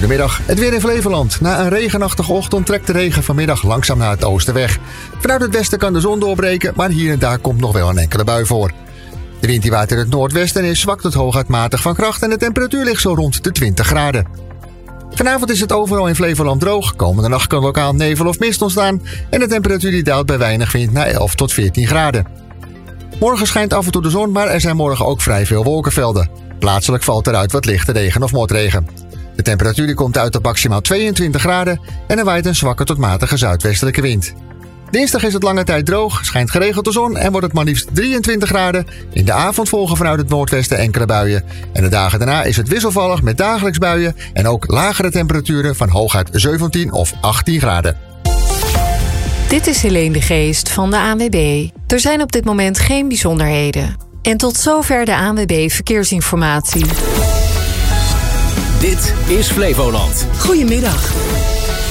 Goedemiddag, het weer in Flevoland. Na een regenachtige ochtend trekt de regen vanmiddag langzaam naar het oosten weg. Vanuit het westen kan de zon doorbreken, maar hier en daar komt nog wel een enkele bui voor. De wind die waait in het noordwesten is zwak tot hooguit matig van kracht en de temperatuur ligt zo rond de 20 graden. Vanavond is het overal in Flevoland droog. Komende nacht kan lokaal nevel of mist ontstaan en de temperatuur die daalt bij weinig wind naar 11 tot 14 graden. Morgen schijnt af en toe de zon, maar er zijn morgen ook vrij veel wolkenvelden. Plaatselijk valt eruit wat lichte regen of motregen. De temperatuur die komt uit op maximaal 22 graden en er waait een zwakke tot matige zuidwestelijke wind. Dinsdag is het lange tijd droog, schijnt geregeld de zon en wordt het maar liefst 23 graden. In de avond volgen vanuit het noordwesten enkele buien. En de dagen daarna is het wisselvallig met dagelijks buien en ook lagere temperaturen van hooguit 17 of 18 graden. Dit is Helene de Geest van de ANWB. Er zijn op dit moment geen bijzonderheden. En tot zover de ANWB Verkeersinformatie. Dit is Flevoland. Goedemiddag.